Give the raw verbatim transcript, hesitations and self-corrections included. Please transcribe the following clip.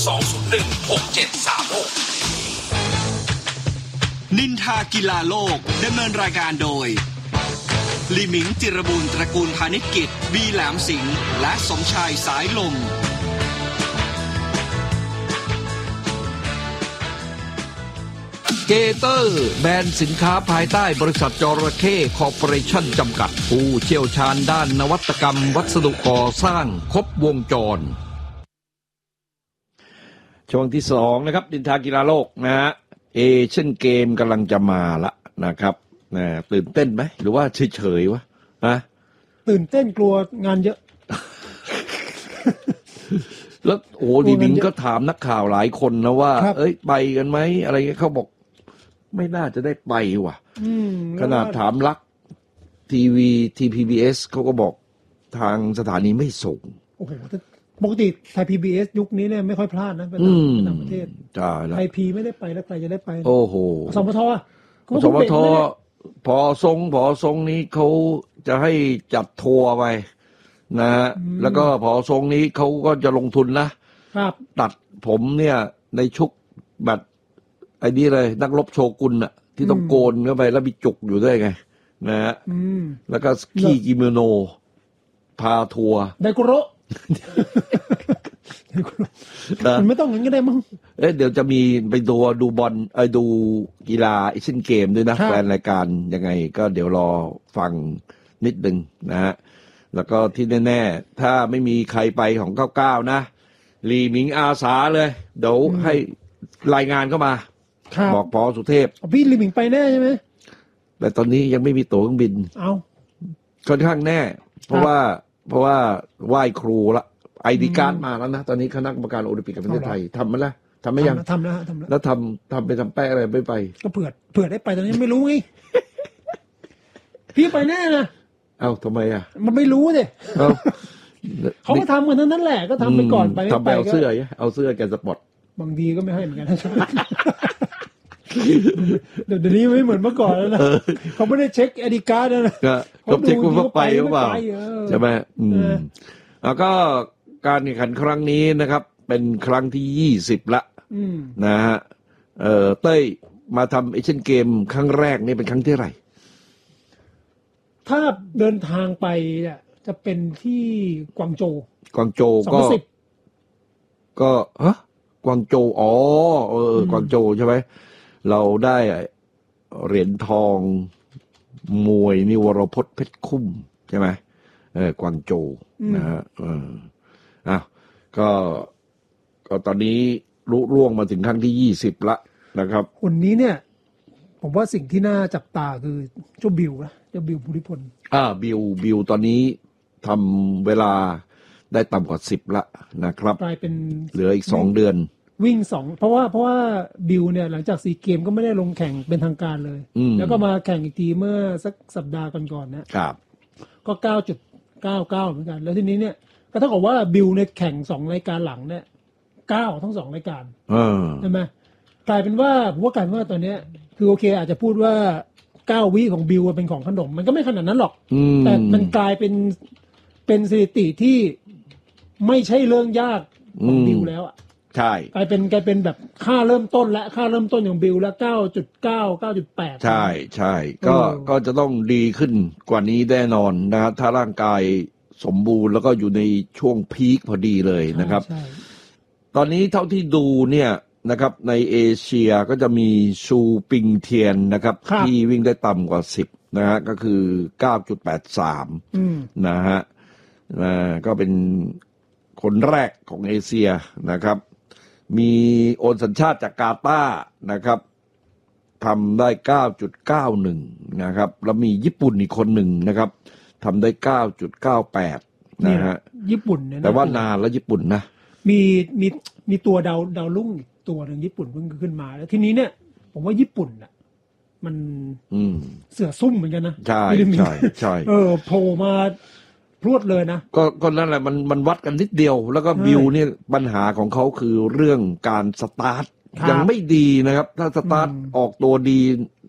สอง ศูนย์ หนึ่ง หก เจ็ด สาม หกนินทากีฬาโลกดำเนินรายการโดยลิมิงจิรบูรณ์ตระกูลพาณิชกิจบีแหลมสิงห์และสมชายสายลมเกเตอร์แบรนด์สินค้าภายใต้บริษัทจระเข้คอร์ปอเรชั่นจำกัดผู้เชี่ยวชาญด้านนวัตกรรมวัสดุก่อสร้างครบวงจรช่วงที่สองนะครับดินทากีฬาโลกนะฮะเอเชียนเกมกำลังจะมาละนะครับนะตื่นเต้นไหมหรือว่าเฉยๆวะนะตื่นเต้นกลัวงานเยอะแล้วโอ้ดิบิงก็ถามนักข่าวหลายคนนะว่าเอ้ยไปกันไหมอะไรเงี้ยเขาบอกไม่น่าจะได้ไปว่ะขนาดถามลักทีวีทีพีบีเอสเขาก็บอกทางสถานีไม่ส่งโอ้โหปกติไทยพีบีเอสยุคนี้เนี่ยไม่ค่อยพลาดนะไปต่างประเทศไทยพีไม่ได้ไปแล้วใครจะได้ไปโอ้โหสมทสมทพอทรงพอทรงนี้เขาจะให้จัดทัวร์ไปนะฮะแล้วก็พอทรงนี้เขาก็จะลงทุนนะครับตัดผมเนี่ยในชุกแบบไอ้นี่เลยนักรบโชกุนอะที่ต้องโกนเข้าไปแล้วมีจุกอยู่ด้วยไงนะฮะแล้วก็ขี่กิโมโนพาทัวร์ไดกุโรมันไม่ต้องงั้นก็ได้มั้งเอ๊ะเดี๋ยวจะมีไปดูดูบอลไอ้ดูกีฬาเอเชียนเกมด้วยนะแฟนรายการยังไงก็เดี๋ยวรอฟังนิดนึงนะฮะแล้วก็ที่แน่ๆถ้าไม่มีใครไปของเก้าสิบเก้านะลีหมิงอาสาเลยเดี๋ยวให้รายงานเข้ามาบอกพอสุเทพพี่ลีหมิงไปแน่ใช่ไหมแต่ตอนนี้ยังไม่มีตั๋วเครื่องบินเอาค่อนข้างแน่เพราะว่าเพราะว่าไหว้ครูละไอดีการ์ดมาแล้วนะตอนนี้คณะกรรมการโอลิมปิกแห่งประเทศไทยทำมาแล้วทำไม่ยังทำแล้วทำแล้วแล้วทำทำไปทำแป้อะไรไม่ไปก็เผื่อเผื่อได้ไปตอนนี้ไม่รู้ไงพี่ไปแน่นะเอ้าทำไมอ่ะมันไม่รู้สิเขาก็ทำกันทั้งนั้นแหละก็ทำไปก่อนไปทำไปเอาเสื้อเอาเสื้อแกสปอร์ตบางทีก็ไม่ให้เหมือนกันเดี๋ยวนี้ไม่เหมือนเมื่อก่อนแล้วนะเขาไม่ได้เช็คไอดีการ์ดนะเขาเช็คว่าไปหรือเปล่าใช่ไหมแล้วก็การแข่งขันครั้งนี้นะครับเป็นครั้งที่ยี่สิบละนะฮะเอ่อเต้ยมาทำเอเชียนเกมครั้งแรกนี่เป็นครั้งที่เท่าไหร่ถ้าเดินทางไปเนี่ยจะเป็นที่กวางโจวกวางโจวก็ก็ฮะกวางโจวอ๋อเออกวางโจวใช่ไหมเราได้เหรียญทองมวยนิวรพจน์เพชรคุ้มใช่ไหมเออกวางโจวนะฮะเอออ้าวก็ก็ตอนนี้ลุล่วงมาถึงครั้งที่ยี่สิบละนะครับคนนี้เนี่ยผมว่าสิ่งที่น่าจับตาคือเจ้าบิวนะเจ้าบิวภูริพลอ่าบิวบิวตอนนี้ทำเวลาได้ต่ำกว่าสิบละนะครับกลายเป็นเหลืออีกสองเดือนวิ่งสองเพราะว่าเพราะว่าบิวเนี่ยหลังจากซีเกมก็ไม่ได้ลงแข่งเป็นทางการเลยแล้วก็มาแข่งอีกทีเมื่อสักสัปดาห์ก่อนๆนะครับก็ เก้าจุดเก้าเก้า เหมือนกันแล้วทีนี้เนี่ยก็เท่ากับว่าบิวในแข่งสองรายการหลังเนี่ยเก้าทั้งสองรายการใช่ไหมกลายเป็นว่าผมว่ากลายเป็นว่าตอนนี้คือโอเคอาจจะพูดว่าเก้าวิของบิวเป็นของขนมมันก็ไม่ขนาดนั้นหรอกแต่มันกลายเป็นเป็นสถิติที่ไม่ใช่เรื่องยากของบิวแล้วอ่ะใช่กลายเป็นกลายเป็นแบบค่าเริ่มต้นและค่าเริ่มต้นของบิลแล้ว เก้าจุดเก้า เก้าจุดแปดใช่ใช่ก็ก็จะต้องดีขึ้นกว่านี้แน่นอนนะครับถ้าร่างกายสมบูรณ์แล้วก็อยู่ในช่วงพีคพอดีเลยนะครับตอนนี้เท่าที่ดูเนี่ยนะครับในเอเชียก็จะมีชูปิงเทียนนะครับที่วิ่งได้ต่ำกว่าสิบนะฮะก็คือ เก้าจุดแปดสาม นะฮะอ่าก็เป็นคนแรกของเอเชียนะครับมีโอนสัญชาติจากกาตาร์นะครับทำได้ เก้าจุดเก้าหนึ่ง นะครับแล้วมีญี่ปุ่นอีกคนหนึ่งนะครับทำได้ เก้าจุดเก้าแปด นะฮะญี่ปุ่นเนี่ยแต่ว่านานแล้วญี่ปุ่นนะมีมีมีตัวดาวดาวรุ่งอีกตัวหนึ่งญี่ปุ่นเพิ่งขึ้นมาแล้วทีนี้เนี่ยผมว่าญี่ปุ่นอ่ะมันเสือซุ่มเหมือนกันนะใช่ใช่ใช่เออโผล่มาพรวดเลยนะก็ก็นั่นแหละมันมันวัดกันนิดเดียวแล้วก็บิวเนี่ยปัญหาของเขาคือเรื่องการสตาร์ทยังไม่ดีนะครับถ้าสตาร์ทออกตัวดี